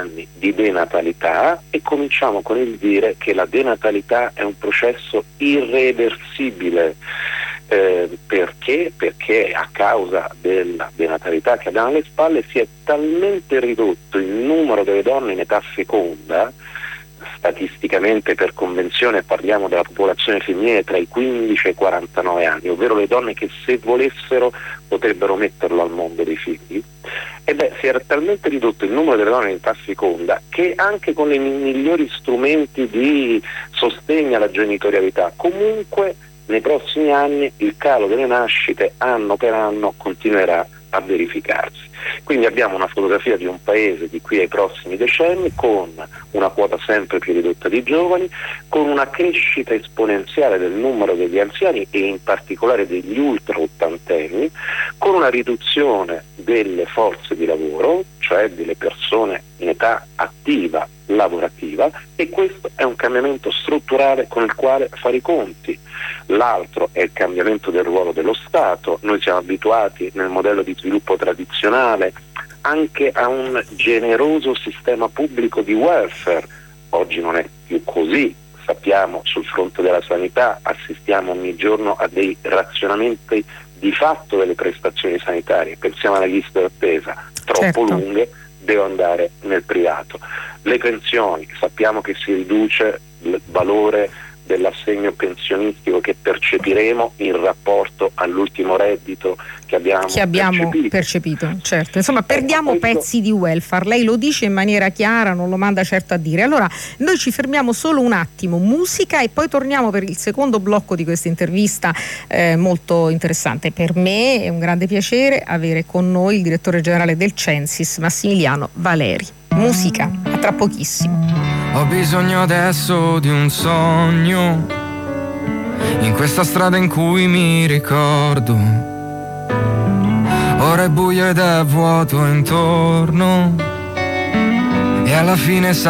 anni di denatalità e cominciamo con il dire che la denatalità è un processo irreversibile. Perché? Perché a causa della denatalità che abbiamo alle spalle si è talmente ridotto il numero delle donne in età feconda, statisticamente per convenzione parliamo della popolazione femminile tra i 15 e i 49 anni, ovvero le donne che se volessero potrebbero metterlo al mondo dei figli. Si era talmente ridotto il numero delle donne in età feconda che anche con i migliori strumenti di sostegno alla genitorialità comunque nei prossimi anni il calo delle nascite anno per anno continuerà a verificarsi. Quindi abbiamo una fotografia di un paese di qui ai prossimi decenni con una quota sempre più ridotta di giovani, con una crescita esponenziale del numero degli anziani e in particolare degli ultra ottantenni, con una riduzione delle forze di lavoro, cioè delle persone in età attiva lavorativa, e questo è un cambiamento strutturale con il quale fare i conti. L'altro è il cambiamento del ruolo dello Stato. Noi siamo abituati nel modello di sviluppo tradizionale anche a un generoso sistema pubblico di welfare. Oggi non è più così. Sappiamo, sul fronte della sanità assistiamo ogni giorno a dei razionamenti di fatto delle prestazioni sanitarie. Pensiamo alle liste d'attesa troppo lunghe, devo andare nel privato. Le pensioni, sappiamo che si riduce il valore dell'assegno pensionistico che percepiremo in rapporto all'ultimo reddito che abbiamo percepito. Certo, insomma perdiamo pezzi di welfare, lei lo dice in maniera chiara, non lo manda certo a dire. Allora noi ci fermiamo solo un attimo, musica, e poi torniamo per il secondo blocco di questa intervista molto interessante. Per me è un grande piacere avere con noi il direttore generale del Censis, Massimiliano Valeri. Musica, a tra pochissimo. Ho bisogno adesso di un sogno, in questa strada in cui mi ricordo. Ora è buio ed è vuoto intorno, e alla fine